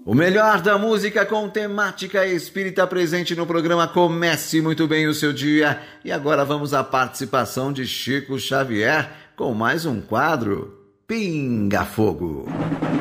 O melhor da música com temática espírita presente no programa Comece Muito Bem o Seu Dia. E agora vamos à participação de Chico Xavier com mais um quadro Pinga Fogo.